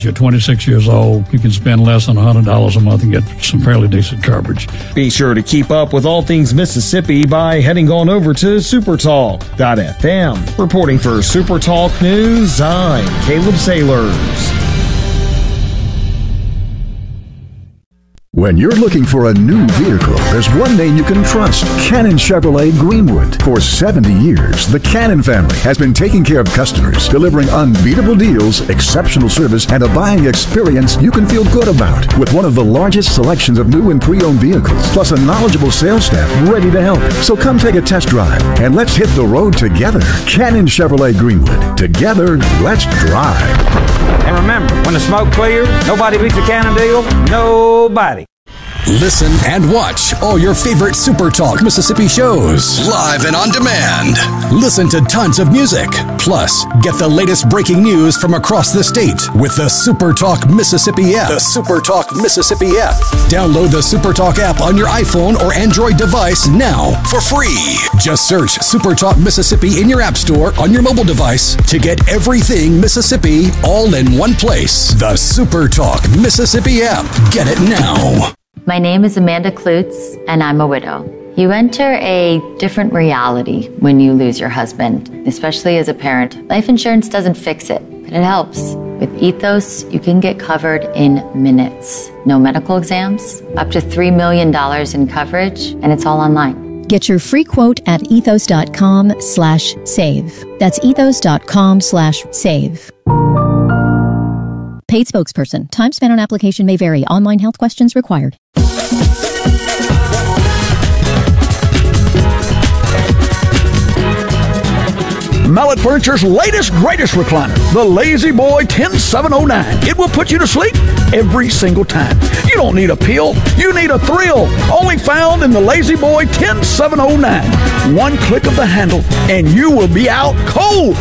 You're 26 years old, you can spend less than $100 a month and get some fairly decent coverage. Be sure to keep up with all things Mississippi by heading on over to supertalk.fm. Reporting for SuperTalk News, I'm Caleb Sailors. When you're looking for a new vehicle, there's one name you can trust. Cannon Chevrolet Greenwood. For 70 years, the Cannon family has been taking care of customers, delivering unbeatable deals, exceptional service, and a buying experience you can feel good about. With one of the largest selections of new and pre-owned vehicles, plus a knowledgeable sales staff ready to help. So come take a test drive, and let's hit the road together. Cannon Chevrolet Greenwood. Together, let's drive. And remember, when the smoke clears, nobody beats a Cannon deal. Nobody. Listen and watch all your favorite Super Talk Mississippi shows live and on demand. Listen to tons of music. Plus, get the latest breaking news from across the state with the Super Talk Mississippi app. The Super Talk Mississippi app. Download the Super Talk app on your iPhone or Android device now for free. Just search Super Talk Mississippi in your app store on your mobile device to get everything Mississippi all in one place. The Super Talk Mississippi app. Get it now. My name is Amanda Klutz, and I'm a widow. You enter a different reality when you lose your husband, especially as a parent. Life insurance doesn't fix it, but it helps. With Ethos, you can get covered in minutes. No medical exams, up to $3 million in coverage, and it's all online. Get your free quote at ethos.com/save. That's ethos.com/save. Paid spokesperson. Time spent on application may vary. Online health questions required. Mallet Furniture's latest, greatest recliner, the Lazy Boy 10709. It will put you to sleep every single time. You don't need a pill. You need a thrill. Only found in the Lazy Boy 10709. One click of the handle, and you will be out cold.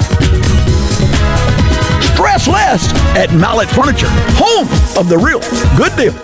Stress less at Mallet Furniture, home of the real good deal.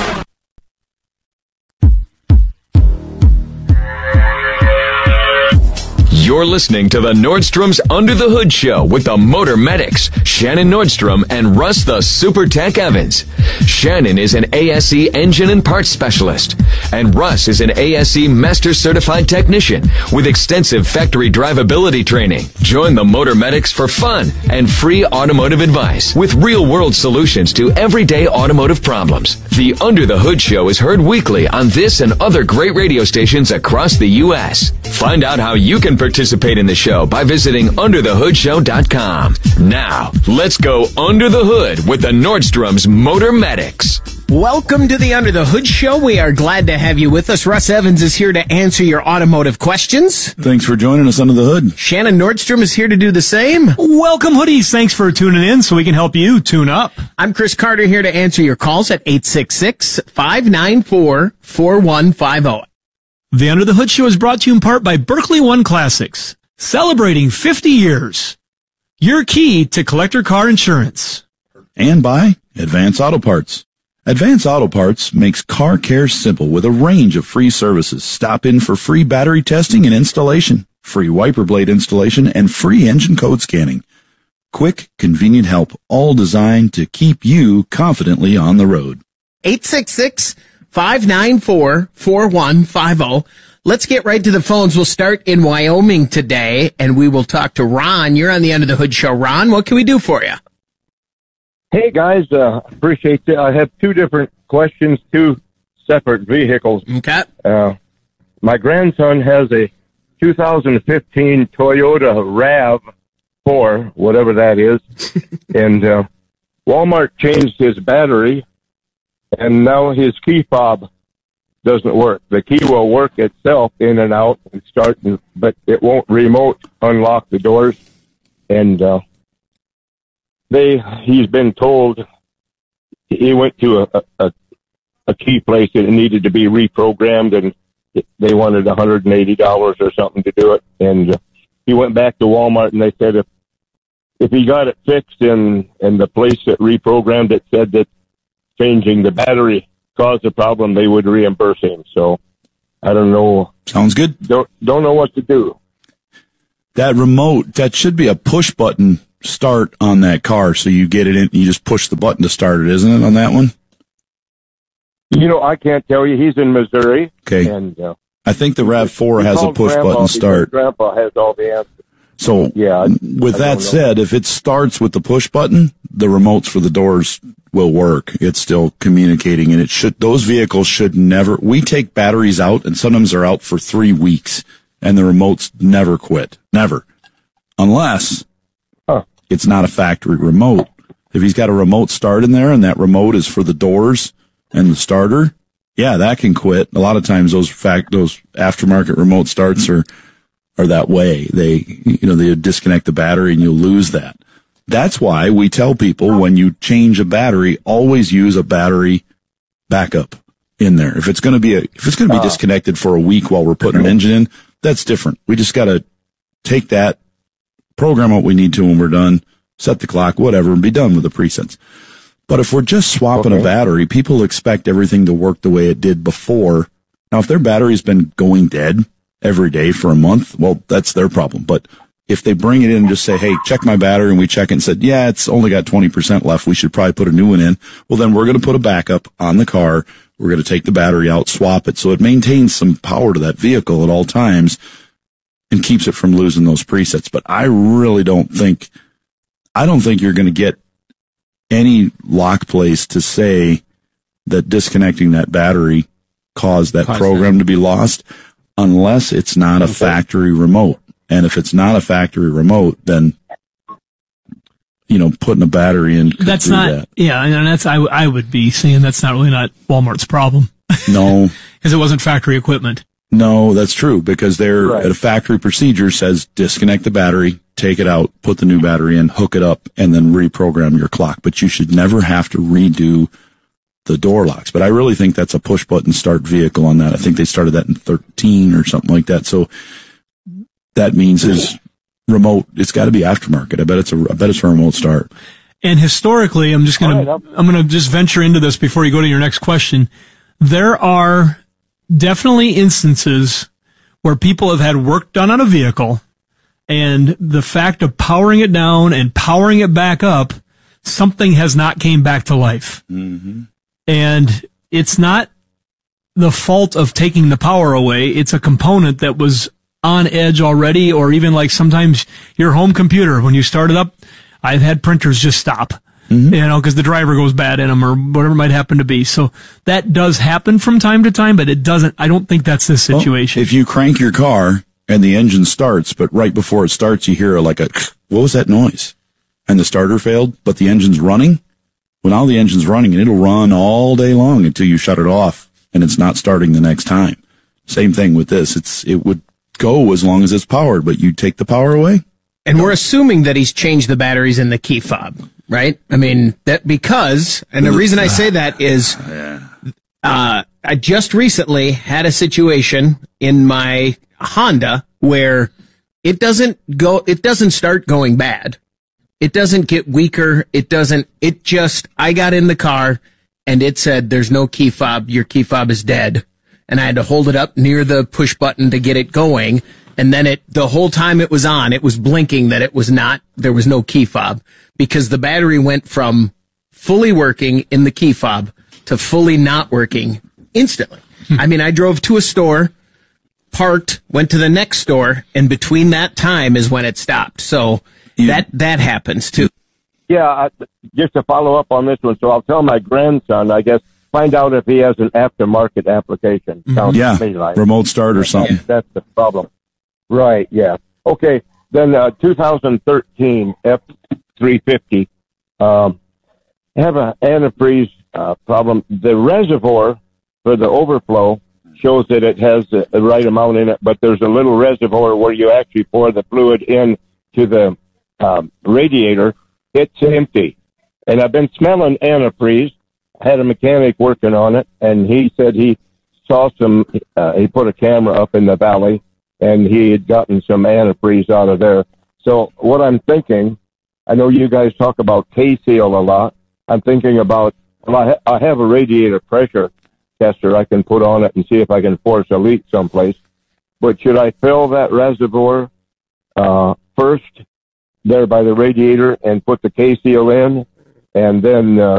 You're listening to the Nordstrom's Under the Hood Show with the Motor Medics, Shannon Nordstrom and Russ the Super Tech Evans. Shannon is an ASE engine and parts specialist, and Russ is an ASE Master Certified Technician with extensive factory drivability training. Join the Motor Medics for fun and free automotive advice with real-world solutions to everyday automotive problems. The Under the Hood Show is heard weekly on this and other great radio stations across the U.S. Find out how you can participate in the show by visiting underthehoodshow.com. Now, let's go under the hood with the Nordstrom's Motor Medics. Welcome to the Under the Hood Show. We are glad to have you with us. Russ Evans is here to answer your automotive questions. Thanks for joining us under the hood. Shannon Nordstrom is here to do the same. Welcome, hoodies. Thanks for tuning in so we can help you tune up. I'm Chris Carter here to answer your calls at 866-594-4150. The Under the Hood Show is brought to you in part by Berkeley One Classics, celebrating 50 years. Your key to collector car insurance. And by Advance Auto Parts. Advance Auto Parts makes car care simple with a range of free services. Stop in for free battery testing and installation, free wiper blade installation, and free engine code scanning. Quick, convenient help, all designed to keep you confidently on the road. 866-594-4150. Let's get right to the phones. We'll start in Wyoming today, and we will talk to Ron. You're on the Under the Hood Show. Ron, what can we do for you? Hey, guys. Appreciate it. I have two different questions, two separate vehicles. Okay. My grandson has a 2015 Toyota RAV4, whatever that is, and Walmart changed his battery, and now his key fob doesn't work. The key will work itself in and out and start, but it won't remote unlock the doors. And he's been told he went to a key place and it needed to be reprogrammed, and they wanted $180 or something to do it. And he went back to Walmart, and they said if he got it fixed and the place that reprogrammed it said that changing the battery caused the problem, they would reimburse him. So I don't know. Sounds good. Don't know what to do. That remote, that should be a push button start on that car, so you get it in, you just push the button to start it, isn't it, on that one? I can't tell you. He's in Missouri. Okay. And I think the RAV4 has a push button start. Grandpa has all the answers. So, yeah, with that said, if it starts with the push button, the remotes for the doors will work. It's still communicating, and those vehicles should never, we take batteries out, and sometimes they're out for 3 weeks, and the remotes never quit. Never. Unless it's not a factory remote. If he's got a remote start in there, and that remote is for the doors and the starter, yeah, that can quit. A lot of times those aftermarket remote starts are that way. They disconnect the battery and you'll lose that. That's why we tell people when you change a battery, always use a battery backup in there. If it's going to be disconnected for a week while we're putting an engine in, that's different. We just got to take that, program what we need to when we're done, set the clock, whatever, and be done with the presets. But if we're just swapping a battery, people expect everything to work the way it did before. Now, if their battery's been going dead every day for a month, well, that's their problem. But if they bring it in and just say, hey, check my battery, and we check it and said, yeah, it's only got 20% left, we should probably put a new one in. Well, then we're going to put a backup on the car. We're going to take the battery out, swap it, so it maintains some power to that vehicle at all times and keeps it from losing those presets. But I really don't think you're going to get any lock place to say that disconnecting that battery caused that program to be lost, unless it's not a factory remote. And if it's not a factory remote, then, putting a battery in could that's do not, that. Yeah, and that's, I would be saying that's not Walmart's problem. No. Because it wasn't factory equipment. No, that's true, because they're at a factory procedure says disconnect the battery, take it out, put the new battery in, hook it up, and then reprogram your clock. But you should never have to redo the door locks. But I really think that's a push button start vehicle on that. I think they started that in 13 or something like that. So that means his remote, it's got to be aftermarket. I bet it's a remote start. And historically, I'm going to just venture into this before you go to your next question. There are definitely instances where people have had work done on a vehicle, and the fact of powering it down and powering it back up, something has not came back to life. Mm-hmm. And it's not the fault of taking the power away. It's a component that was on edge already, or even like sometimes your home computer, when you start it up, I've had printers just stop. Mm-hmm. Because the driver goes bad in them or whatever it might happen to be. So that does happen from time to time, but I don't think that's the situation. Well, if you crank your car and the engine starts, but right before it starts, you hear what was that noise? And the starter failed, but the engine's running. Well, now the engine's running, and it'll run all day long until you shut it off, and it's not starting the next time. Same thing with this. It would go as long as it's powered, but you take the power away. And we're assuming that he's changed the batteries in the key fob, right? I mean, and the reason I say that is, I just recently had a situation in my Honda where it doesn't start going bad. It doesn't get weaker. I got in the car and it said, there's no key fob. Your key fob is dead. And I had to hold it up near the push button to get it going. And then the whole time it was on, it was blinking that there was no key fob, because the battery went from fully working in the key fob to fully not working instantly. I mean, I drove to a store, parked, went to the next store, and between that time is when it stopped. So that happens too. Yeah, just to follow up on this one, so I'll tell my grandson, I guess, find out if he has an aftermarket application. Sounds to me like remote start or something. Yeah, that's the problem. Right, yeah. Okay, then 2013 F350, have an antifreeze problem. The reservoir for the overflow shows that it has the right amount in it, but there's a little reservoir where you actually pour the fluid in to the radiator. It's empty. And I've been smelling antifreeze. I had a mechanic working on it, and he said he saw he put a camera up in the valley, and he had gotten some antifreeze out of there. So what I'm thinking, I know you guys talk about K-Seal a lot. I'm thinking about, I have a radiator pressure tester I can put on it and see if I can force a leak someplace. But should I fill that reservoir first there by the radiator and put the K seal in, and then